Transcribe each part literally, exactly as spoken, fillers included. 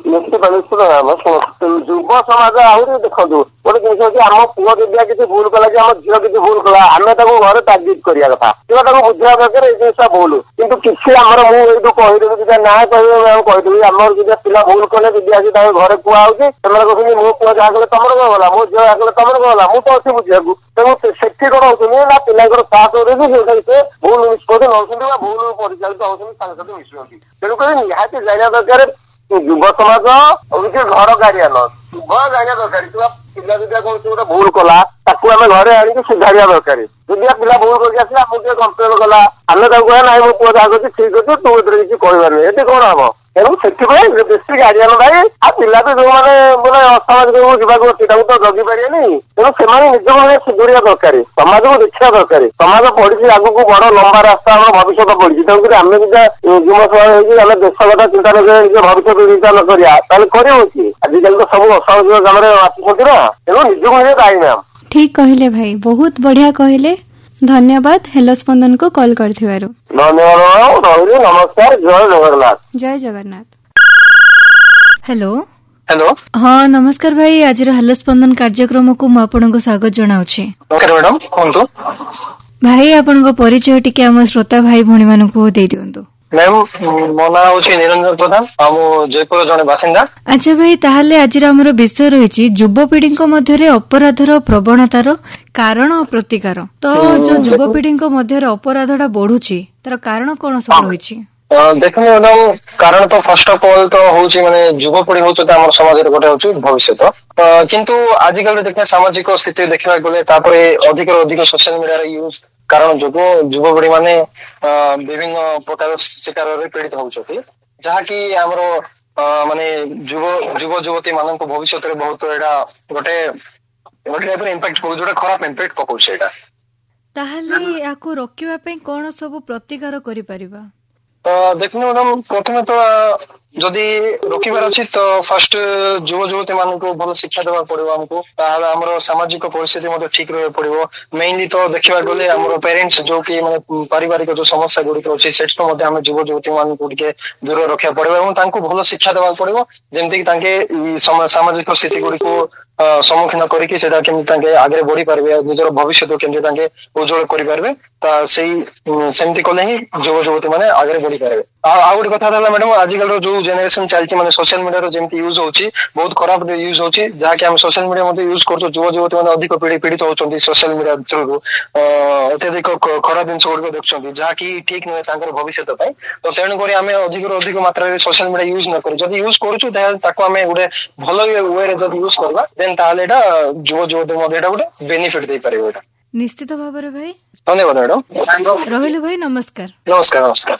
ନିଶ୍ଚିତ ନିଶ୍ଚିତ ଯୁବ ସମାଜ ଆହୁରି ଦେଖନ୍ତୁ ଗୋଟେ ଜିନିଷ ଅଛି, ଆମ ପୁଅ ଯଦି କିଛି ଭୁଲ କଲା କି ଆମ ଝିଅ କିଛି ଭୁଲ କଲା ଆମେ ତାକୁ ଘରେ ତାଗିଦ କରିବା କଥା କିମ୍ବା ତାକୁ ବୁଝିବା ଦରକାର ଏଇ ଜିନିଷଟା ଭୁଲ। କିନ୍ତୁ କିଛି ଆମର ମୁଁ ଏଇଠୁ କହିଦେବି ଯଦି ନା କହିବେ ମୁଁ କହିଦେବି ଆମର ଯଦି ପିଲା ଭୁଲ କଲେ ଯଦି ଆଜି ତାଙ୍କ ଘରେ କୁହା ହଉଛି ସେମାନେ କହୁଛନ୍ତି ମୋ ପୁଅ ଯାହା କଲେ ତମର କଣ ଗଲା, ମୋ ଝିଅ ଯାହା କଲେ ତମର କଣ ଗଲା, ମୁଁ ତ ଅଛି ବୁଝିବାକୁ। ତେଣୁ ସେଠି କଣ ହଉଛନ୍ତି ନା ପିଲାଙ୍କର ସାହସ ହଉଛି ଯୋଉଟାକି ସେ ଭୁଲ ନିଷ୍ପତ୍ତି ନଉଛନ୍ତି ବା ଭୁଲ ପରିଚାଳିତ ହଉଛନ୍ତି ତାଙ୍କ ସହିତ ମିଶୁଛନ୍ତି। ତେଣୁକରି ନିହାତି ଜାଣିବା ଦରକାର ଯୁବ ସମାଜ ହଉଛି ଘର ଗାଡିଆନ, ଘର ଜାଣିବା ଦରକାର କିମ୍ବା ପିଲା ଯଦି କୌଣସି ଗୋଟେ ଭୁଲ କଲା ତାକୁ ଆମେ ଘରେ ଆଣିକି ସୁଧାରିବା ଦରକାର। ଯଦି ପିଲା ଭୁଲ କରିକି ଆସିଲା ଆମକୁ ଟିକେ କମ୍ପ୍ଲେନ କଲା ଆମେ ତାକୁ କହିବା ନାଇଁ ମୋ ପୁଅ ଯାହା କରୁଛି ଠିକ ଅଛି ତୁ ଏଥିରେ କିଛି କହିବାର ନାହିଁ, ଏଠି କଣ ହବ। ତେଣୁ ସେଥିପାଇଁ ବେଶୀ ଗାଡିଆନ ଦାୟୀ। ଆଉ ପିଲା ତ ଯୋଉମାନେ ମାନେ ଅସାମାଜିକ ଯିବାକୁ ଅଛି ତାକୁ ତ ଜଗି ପାରିବେନି। ତେଣୁ ସେମାନେ ନିଜକୁ ସୁଧୁରିବା ଦରକାର, ସମାଜକୁ ଦେଖିବା ଦରକାର। ସମାଜ ପଡିଛି ଆଗକୁ ବଡ ଲମ୍ବା ରାସ୍ତା ଆମର ଭବିଷ୍ୟତ ପଡିଛି। ତେଣୁକରି ଆମେ ଯଦି ଯୁବ ସମାଜ ହେଇକି ଆମେ ଦେଶ କଥା ଚିନ୍ତା ନ କରିବା ନିଜ ଭବିଷ୍ୟତ ଚିନ୍ତା ନ କରିବା ତାହେଲେ କରିବ କି। ଆଜିକାଲି ତ ସବୁ ଅସାମାଜିକ କାମରେ ଆସୁଛନ୍ତି ନା, ତେଣୁ ନିଜକୁ ନିଜେ ଦାୟୀ ମ୍ୟାମ୍। ଠିକ କହିଲେ ଭାଇ, ବହୁତ ବଢିଆ କହିଲେ। ଧନ୍ୟବାଦ ହେଲୋ ସ୍ପନ୍ଦନ କୁ କଲ୍ କରିଥିବାରୁ। ଧନ୍ୟବାଦ, ରହିଲି, ନମସ୍କାର, ଜୟ ଜଗନ୍ନାଥ। ଜୟ ଜଗନ୍ନାଥ। ହ୍ୟାଲୋ ହ୍ୟାଲୋ ହଁ ନମସ୍କାର ଭାଇ, ଆଜିର ହେଲୋ ସ୍ପନ୍ଦନ କାର୍ଯ୍ୟକ୍ରମକୁ ମୁଁ ଆପଣଙ୍କୁ ସ୍ୱାଗତ ଜଣାଉଛି। ନମସ୍କାର ମ୍ୟାଡାମ, କୁହନ୍ତୁ। ଭାଇ ଆପଣଙ୍କ ପରିଚୟ ଟିକେ ଆମ ଶ୍ରୋତା ଭାଇ ଭଉଣୀ ମାନଙ୍କୁ ଦେଇ ଦିଅନ୍ତୁ। ମ୍ୟାମ୍ ମୋ ନାଁ ହଉଛି ନିରଞ୍ଜନ ପ୍ରଧାନ ଆଉ ମୁଁ ଜୟପୁର ଜଣେ ବାସିନ୍ଦା। ଆଚ୍ଛା ଭାଇ, ତାହେଲେ ଆଜିର ଆମର ବିଷୟ ରହିଛି ଯୁବପିଢିଙ୍କ ମଧ୍ୟରେ ଅପରାଧର ପ୍ରବଣତାର କାରଣ ଓ ପ୍ରତିକାର। ତ ଯୋଉ ଯୁବପିଢିଙ୍କ ମଧ୍ୟରେ ଅପରାଧଟା ବଢୁଛି ତାର କାରଣ କଣ ସବୁ ରହିଛି? ଦେଖନ୍ତୁ ମ୍ୟାଡାମ, କାରଣ ତ ଫାର୍ଷ୍ଟ ଅଫ ଅଲ୍ ତ ହଉଛି ମାନେ ଯୁବପିଢି ହଉଛନ୍ତି ଆମର ସମାଜରେ ଗୋଟେ ହଉଛି ଭବିଷ୍ୟତ। କିନ୍ତୁ ଆଜିକାଲି ଦେଖିବା ସାମାଜିକ ସ୍ଥିତି ଦେଖିବାକୁ ଗଲେ ତାପରେ ଅଧିକରୁ ଅଧିକ ସୋସିଆଲ ମିଡିଆର ୟୁଜ କାରଣ ଯୋଗୁଁ ଯୁବପିଢି ମାନେ ବିଭିନ୍ନ ପ୍ରକାର ଶିକାରରେ ପୀଡିତ ହଉଛନ୍ତି, ଯାହାକି ଆମର ମାନେ ଯୁବ ଯୁବ ଯୁବତୀ ମାନଙ୍କ ଭବିଷ୍ୟତରେ ବହୁତ ଏଇଟା ଗୋଟେ ଗୋଟେ ଟାଇପର ଇମ୍ପାକ୍ଟ ପକଉଛି, ଗୋଟେ ଖରାପ ଇମ୍ପାକ୍ଟ ପକଉଛି ସେଇଟା। ତାହେଲେ ଏହାକୁ ରୋକିବା ପାଇଁ କଣ ସବୁ ପ୍ରତିକାର କରିପାରିବା? ଦେଖନ୍ତୁ ମ୍ୟାଡାମ, ପ୍ରଥମେ ତ ଯଦି ରୋକିବାର ଅଛି ତ ଫାଷ୍ଟ ଯୁବ ଯୁବତୀ ମାନଙ୍କୁ ଭଲ ଶିକ୍ଷା ଦେବାକୁ ପଡିବ ଆମକୁ। ତାହେଲେ ଆମର ସାମାଜିକ ପରିସ୍ଥିତି ମଧ୍ୟ ଠିକ ରହିବାକୁ ପଡିବ। ମେନଲି ତ ଦେଖିବାକୁ ଗଲେ ଆମର ପ୍ୟାରେଣ୍ଟସ ଯୋଉ କି ମାନେ ପାରିବାରିକ ଯୋଉ ସମସ୍ୟା ଗୁଡିକ ଅଛି ସେଠୁ ମଧ୍ୟ ଆମେ ଯୁବ ଯୁବତୀ ମାନଙ୍କୁ ଟିକେ ଦୂର ରଖିବାକୁ ପଡିବ ଏବଂ ତାଙ୍କୁ ଭଲ ଶିକ୍ଷା ଦେବାକୁ ପଡିବ, ଯେମିତିକି ତାଙ୍କେ ସାମାଜିକ ସ୍ଥିତି ଗୁଡିକୁ ସମ୍ମୁଖୀନ କରିକି ସେଇଟା କେମିତି ତାଙ୍କେ ଆଗରେ ବଢି ପାରିବେ, ନିଜର ଭବିଷ୍ୟତ କେମିତି ତାଙ୍କେ ଉଜ୍ଜଳ କରିପାରିବେ। ତ ସେଇ ସେମିତି କଲେ ହିଁ ଯୁବ ଯୁବତୀ ମାନେ ଆଗରେ ବଢିପାରିବେ। ଆଉ ଆଉ ଗୋଟେ କଥା ହେଲା ମ୍ୟାଡାମ, ଆଜିକାଲିର ଯୋଉ ଜେନେରେସନ ଚାଲିଛି ମାନେ ସୋସିଆଲ ମିଡିଆର ଯେମିତି ୟୁଜ ହଉଛି ବହୁତ ଖରାପ ୟୁଜ ହଉଛି, ଯାହାକି ଆମେ ସୋସିଆଲ ମିଡିଆ ମଧ୍ୟ ୟୁଜ କରୁଛୁ। ଯୁବ ଯୁବତୀ ମାନେ ଅଧିକ ପୀଡିତ ହଉଛନ୍ତି ସୋସିଆଲ ମିଡିଆ ଥ୍ରୁରୁ, ଅତ୍ୟଧିକ ଖରାପ ଜିନିଷ ଗୁଡିକ ଦେଖୁଛନ୍ତି ଯାହାକି ଠିକ ନୁହେଁ ତାଙ୍କର ଭବିଷ୍ୟତ ପାଇଁ। ତ ତେଣୁକରି ଆମେ ଅଧିକରୁ ଅଧିକ ମାତ୍ରାରେ ସୋସିଆଲ ମିଡିଆ ୟୁଜ ନ କରୁ, ଯଦି ୟୁଜ କରୁଛୁ ତାହେଲେ ତାକୁ ଆମେ ଗୋଟେ ଭଲ ୱେରେ ଯଦି ୟୁଜ କରିବା ଦେନ୍ ତାହେଲେ ଏଇଟା ଯୁବ ଯୁବତୀ ମଧ୍ୟ ଏଇଟା ଗୋଟେ ବେନିଫିଟ ଦେଇପାରିବ ଏଇଟା। ନିଶ୍ଚିତ ଭାବରେ ଭାଇ, ଧନ୍ୟବାଦ ମ୍ୟାଡାମ। ରହିଲୁ ଭାଇ, ନମସ୍କାର। ନମସ୍କାର ନମସ୍କାର।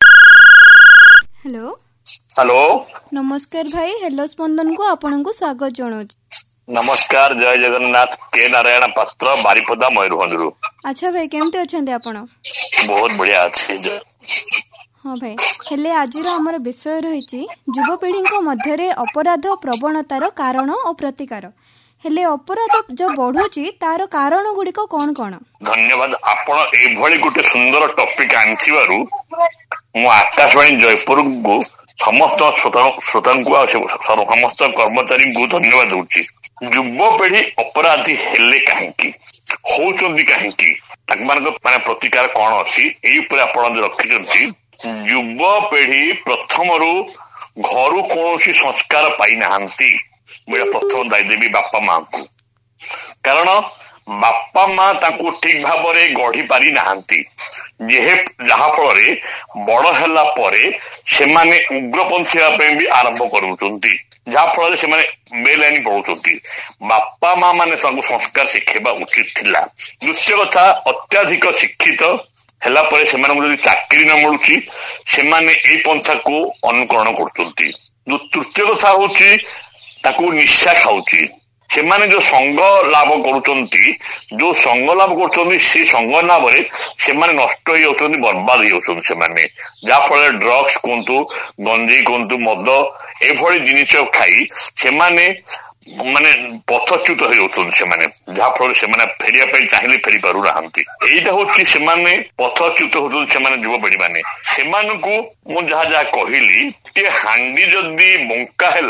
ହ୍ୟାଲୋ ହ୍ୟାଲୋ ନମସ୍କାର ଭାଇ, ହେଲୋ ସ୍ପନ୍ଦନ କୁ ଆପଣଙ୍କୁ ସ୍ୱାଗତ ଜଣାଉଛି। ନମସ୍କାର, ଜୟ ଜଗନ୍ନାଥ। କେ ନାରାୟଣ ପାତ୍ର, ବାରିପଦା, ମୟୂରଭଞ୍ଜରୁ। ଆଚ୍ଛା ଭାଇ, କେମିତି ଅଛନ୍ତି ଆପଣ? ବହୁତ ବଢିଆ ଅଛି। ହଁ ଭାଇ, ହେଲେ ଆଜିର ଆମର ବିଷୟ ରହିଛି ଯୁବପିଢିଙ୍କ ମଧ୍ୟରେ ଅପରାଧ ପ୍ରବଣତାର କାରଣ ଓ ପ୍ରତିକାର। ହେଲେ ଅପରାଧ ଯୋଉ ବଢୁଛି ତାର କାରଣ ଗୁଡିକ କଣ କଣ? ଧନ୍ୟବାଦ, ଆପଣ ଏଇଭଳି ଗୋଟେ ସୁନ୍ଦର ଟପିକ ଆଣିଥିବାରୁ ମୁଁ ଆକାଶବାଣୀ ଜୟପୁରକୁ ସମସ୍ତ ଶ୍ରୋତାଙ୍କୁ ଆଉ ସମସ୍ତ କର୍ମଚାରୀଙ୍କୁ ଧନ୍ୟବାଦ ଦଉଛି। ଯୁବପିଢି ଅପରାଧୀ ହେଲେ କାହିଁକି, ହଉଛନ୍ତି କାହିଁକି, ତାଙ୍କମାନଙ୍କ ମାନେ ପ୍ରତିକାର କଣ ଅଛି, ଏଇ ଉପରେ ଆପଣ ରଖିଛନ୍ତି। ଯୁବପିଢି ପ୍ରଥମରୁ ଘରୁ କୌଣସି ସଂସ୍କାର ପାଇନାହାନ୍ତି। ମୁଁ ଏଇଟା ପ୍ରଥମ ଦାୟୀ ଦେବି ବାପା ମାଙ୍କୁ, କାରଣ ବାପା ମା ତାଙ୍କୁ ଠିକ ଭାବରେ ଗଢି ପାରି ନାହାନ୍ତି, ଯାହା ଫଳରେ ବଡ ହେଲା ପରେ ସେମାନେ ଉଗ୍ରପନ୍ଥୀ ହେବା ପାଇଁ ବି ଆରମ୍ଭ କରୁଛନ୍ତି, ଯାହା ଫଳରେ ସେମାନେ ବେଲାଇନ ପଢୁଛନ୍ତି। ବାପା ମା ମାନେ ତାଙ୍କୁ ସଂସ୍କାର ଶିଖେଇବା ଉଚିତ ଥିଲା। ଦ୍ୱିତୀୟ କଥା, ଅତ୍ୟଧିକ ଶିକ୍ଷିତ ହେଲା ପରେ ସେମାନଙ୍କୁ ଯଦି ଚାକିରି ନ ମିଳୁଛି ସେମାନେ ଏଇ ପନ୍ଥାକୁ ଅନୁକରଣ କରୁଛନ୍ତି। ତୃତୀୟ କଥା ହଉଛି ତାକୁ ନିଶା ଖାଉଛି। ସେମାନେ ଯୋଉ ସଙ୍ଗ ଲାଭ କରୁଛନ୍ତି ଯୋଉ ସଙ୍ଗ ଲାଭ କରୁଛନ୍ତି ସେ ସଙ୍ଗ ଲାଭରେ ସେମାନେ ନଷ୍ଟ ହେଇଯାଉଛନ୍ତି, ବର୍ବାଦ ହେଇଯାଉଛନ୍ତି ସେମାନେ, ଯାହା ଫଳରେ ଡ୍ରଗ୍ସ କୁହନ୍ତୁ, ଗଞ୍ଜେଇ କୁହନ୍ତୁ, ମଦ ଏଭଳି ଜିନିଷ ଖାଇ ସେମାନେ ମାନେ ପଥଚ୍ୟୁତ ହେଇଯାଉଛନ୍ତି ସେମାନେ, ଯାହା ଫଳରେ ସେମାନେ ଫେରିବା ପାଇଁ ଚାହିଁଲେ ଫେରି ପାରୁନାହାନ୍ତି। ଏଇଟା ହଉଛି ସେମାନେ ପଥଚ୍ୟୁତ ହଉଛନ୍ତି ସେମାନେ ଯୁବପିଢି ମାନେ। ସେମାନଙ୍କୁ ମୁଁ ଯାହା ଯାହା କହିଲି, ଟିକେ ହାଣ୍ଡି ଯଦି ବଙ୍କା ହେଲା